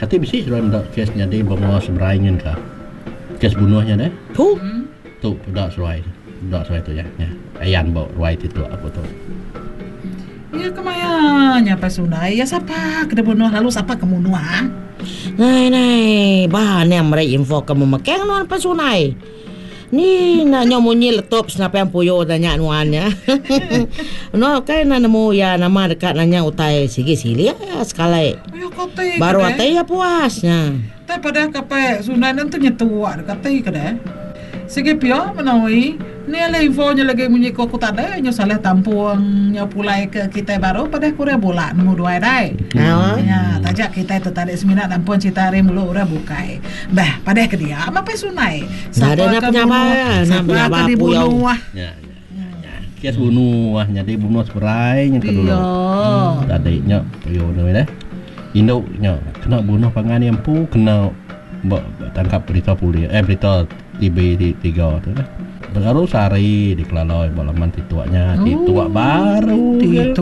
Kata bisi dalam kesnya dia bawa seberai ngan kah? Kes bunuhnya deh. Tu dak serai tu ya. Ayan bawa ruai itu aku tu. Ya kemayanya pasunai. Ya siapa kena bunuh lalu siapa kemunuh ah? Nay, bahan yang mereka info kamu makeng nuan pasunai. Ni nanya munyi letop senapa yang puyo tanya nuannya. No kay na namo ya nama dekat nanya utai sige sili ya sekali. Ya kata baru atai ya puasnya. Tapi pada kape sunai nanti nyetua kata kada. Sige pia menawi ni ala infonya lagi munyi ko aku tada nya salah tampung nya pulai ke kita baru pada kure bola nemu dua dai. Ya tajak kita itu tadi semina tampung cita hari mulu ora bukai. Bah pada ke dia apa sunai. Ada nak penyapa puyau. Ya. Kes bunuh jadi bunuh seberai yang kedua. Dadiknya puyau ni dah. Induk nya kena bunuh pangan yang pu kena tangkap berita polis berita TB di 3 tu lah. Baru sehari dikelalui balaman tituaknya, tituak baru.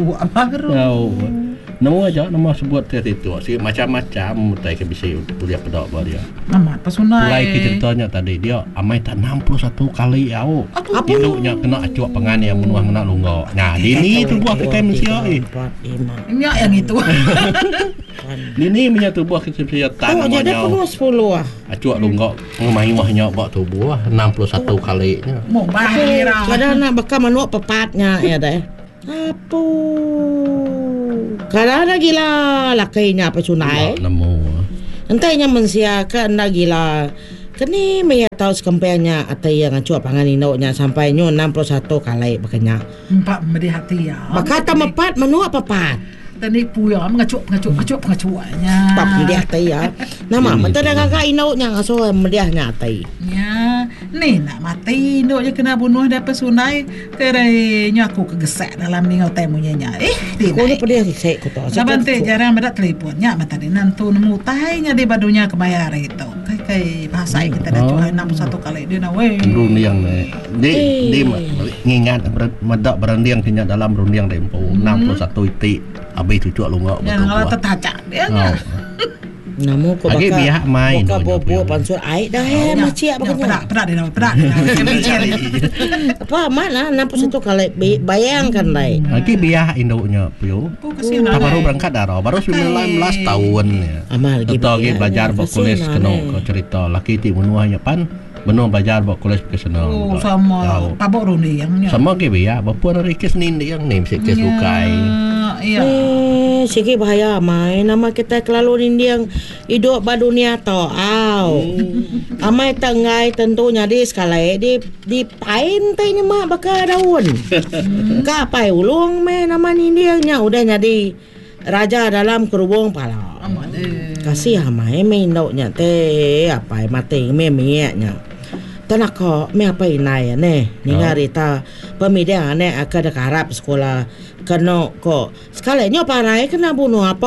Nama aja nama sebut tituak si macam-macam mutai ke bisi untuk kuliah pedak baru dia. Amat pasunai. Mulai ceritanya tadi dia amai tak 61 kali au. Induknya kena acuak pengan yang menuah kena lungo. Nah, dini tu buah kita manusia Nya yang itu. Dini punya tubuh kita tanah namanya. Oh, jadi penuh 10 ah. Acuak lungo ngomai wahnya bak tubuh 61 kali nya. Mau bahira. Kadang nak bakal manuak pepatnya ya dah. Apa? Kadang ada gila lakainya apa sunai. Nemu. Entahnya mensiakan nak gila. Kini maya tahu sekempenya atau yang acuak pangan indoknya sampai nyo 61 kali bakanya. Empat medi hati ya. Bakata mepat manuak pepat. Tadi puya pengacuannya. Pap medi hati ya. Nama mata dah kakak indoknya ngaso medi hati. Ya, ni nak mati indoknya kena bunuh dapat sunai kerana aku kegesek dalam ni ngau temunya nya. Kau ni pedih sik ko to. Sabante jarang ada teleponnya mata di nantu nemu tainya di badunya kebayar itu. Kai bahasa kita dah cuai 61 kali dia na we. Rundiang ni ngingat medak berendiang kenya dalam rundiang tempo 61 itik habis cucuk lunga betul. Jangan kalau tertacak dia. Namu ko baka biak main ko bobo pansur ai dah maciak bakanya. Pedak. Apa mana 61 kali bayangkan lai. Lagi biak induknya puyo. Baru berangkat darah baru 19 tahun ya. Amal lagi. Lagi belajar bakulis kena cerita laki ti bunuhnya pan benar belajar bakulis ke sana. Oh sama pabok runi yang. Sama ke biak bapa dari kes ni yang ni mesti kes lukai. Iya. Sikit bahaya mai nama kita kelalu nindiang hidup ba dunia to amai tengai tentunya di skala di pain tanya mak baka daun ka pai ulung me nama nindiangnya udah jadi raja dalam kerubung pala kasih amai me indoknya te apa mati me nya tanak ko me apa inai ne ningari ta pemidang ne akada karap sekolah kena ko sekalinya parai kena bunuh apa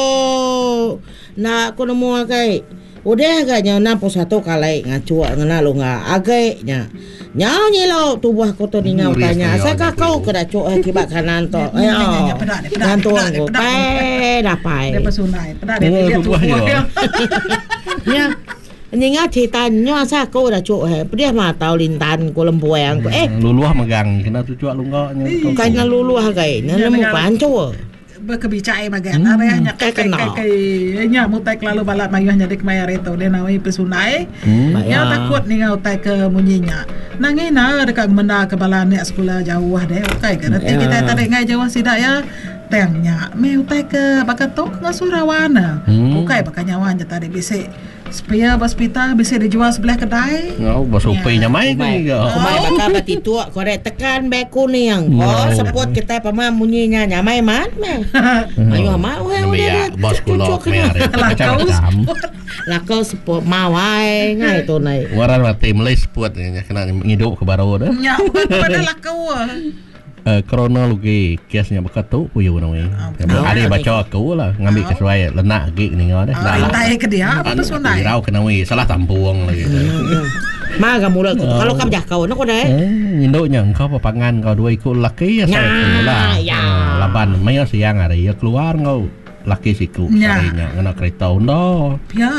nak ko nemu agai udah agaknya 61 kali ngacuak ngena lu nga agaknya nyanyi lo tubuh ko to ningau tanya asa ka kau kada cuk kibat kanan to ayo gantung ko dapai dia pesunai pedak dia tubuh ya Ninga ceritanya asa kau dah cuk dia mah tahu lintan ko lembuang ko luluah megang kena tujuak lunga kena luluah gai nemu pancu berkebicara bagian arahnya kayaknya mutai lalu balap mayuhnya dik mayar itu dia nawi pesunai ya takut nih utai ke munyinya nangina dekat menda ke balane sekolah jauh deh oke karena kita tadi ngai jauh sidak ya tengnya me utai ke bakatok ngasurawana oke bakanya wanya tadi bisik supaya hospital bisa dijual sebelah kedai. Bos upainya main ke? Kumai bakal bati tua korek tekan beku ni yang. Sepot kita pamam munyinya nyamai man me. Ayo mau udah. Bos kulok me are. Macam-macam. Lakau sepot mawai ngai tu nai. Waran mati mulai sepot kena ngidup ke baru dah. Nya pada lakau. Kronologi kiasnya bekatu puyu namanya. Ada baca aku lah ngambil kesuai lenak gig ni ngau dah. Entai ke dia apa sunai. Irau kena wi salah tampuang lagi. Maga mula kalau kam jakau nak dah. Induknya engkau papangan kau dua ikut laki ya saya lah. Laban maya siang hari ya keluar kau laki siku Ya. sarinya ngena kereta undo. Ya.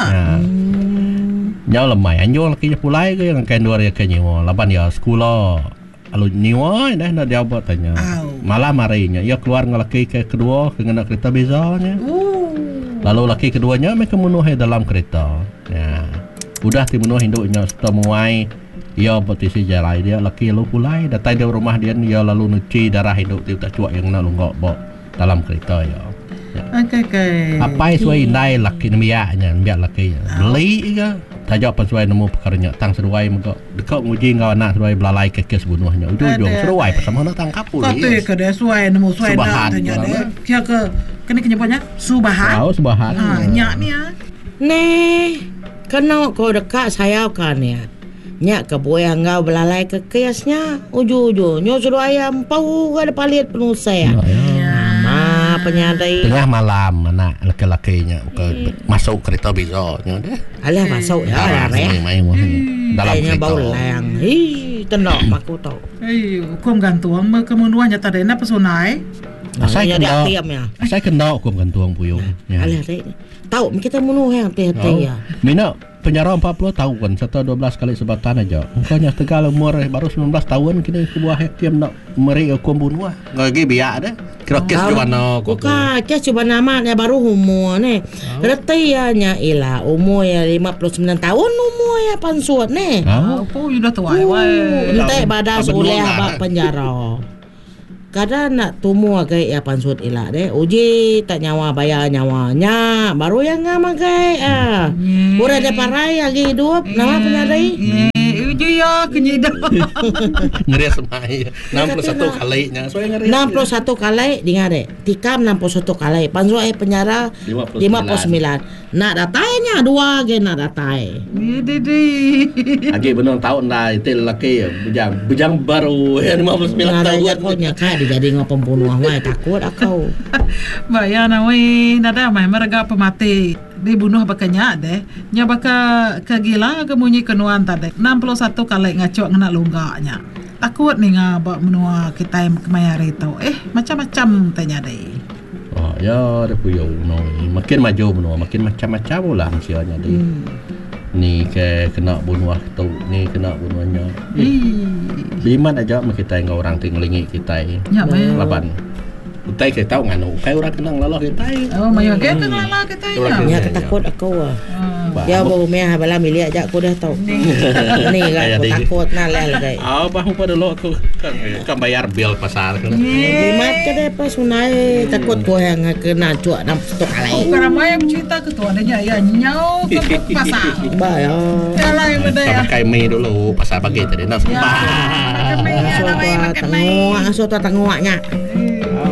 Nya lemai anjo laki pulai ke yang kain dua ke nyiwa laban ya sekolah. Alu nyiwa dah nak dia buat tanya. Malam harinya ya keluar ngelaki ke kedua ke ngena kereta bezanya. Lalu laki keduanya mereka menuhi dalam kereta. Ya. Udah timunuh hinduknya setemuai ia petisi jalan dia laki lalu pulai datang dia rumah dia ia lalu nuci darah hidup dia tak cuak yang nak lunggok bok dalam kereta ya. Okay. Apa sesuai indai laki biaknya biak laki beli ke tajak sesuai nemu perkaranya tang seruai muka dekat nguji ngau anak seruai belalai ke kes bunuhnya ujung-ujung seruai pasal mana tangkap pun kata ke dia sesuai nemu sesuai dah tanya dia kia ke kena kenyapanya subahan subahan nyak ni Nih, kena kau dekat saya kan ya. Nyak ke boy angau belalai ke kiasnya. Ujung-ujungnya suruh ayam pau ada palit penuh saya. Nama penyadai. Tengah malam anak laki-lakinya masuk kereta bizonya deh. Alah masuk ya main dalam kereta. Bau layang. Tenok aku tahu. Hukum gantung kemenuannya tadi na pesunai. Saya kena hukum gantung puyung. Alah tahu kita menuh yang hati-hati ya. Mina penjara 40 tahun serta 12 kali sebatan aja. Engkaunya tegal umur baru 19 tahun kini sebuah hakim nak meri hukum bunuh. Lagi biak dah. Kira kes cuma nak. Bukan kes cuma namanya baru umur ni. Retianya ialah umur ya 59 tahun umur ya pansuat ni. Oh, sudah tua. Entek badas oleh abak penjara. Kadang nak tumu agak ya pansut elak deh. Uji tak nyawa bayar nyawanya. Baru yang ngam agak. Pura ada parai lagi hidup. Nama penyadai. Uji ya kenyidap. Ngeri semai. 61 kalinya. 61 kali dengar deh. Tikam 61 kali. Pansut penjara 59. Nak datanya dua ge nak datai. Lagi benar tahun dah itu lelaki bujang baru 59 tahun. Punya kan dijadi ngau pembunuh mai takut aku. Bayar nawi nada mai mereka pemati dibunuh bakanya deh. Nya baka kegila kemunyi kenuan tadi. 61 kali ngacok ngena lunggaknya. Takut nih ngabak menua kita yang kemayari tu. Macam-macam tanya deh. Oh ya ada puyung no. Makin maju menua makin macam-macam lah manusianya deh. Ni ke kena bunuh tu ni kena bunuhnya. Liman aja kita yang orang tinggalingi kita. Ya baik. Laban. Utai kita tahu nganu. Kai orang kenang lalah kita. Oh mayo ke kenal lah kita ya. Ya ketakut aku ya baru meh bala milik aja aku dah tahu. Ni kan aku takut nak leh. Bahu pada lo aku kan bayar bil pasar kan. Limat ke deh pas sunai takut ko yang kena cuak nam stok alai. Karena mai cerita ketua adanya ya nyau ke pasar. Bayar. Ya lain benda ya. Pakai mie dulu pasar pagi tadi nak sembah. Asal tu tengoknya.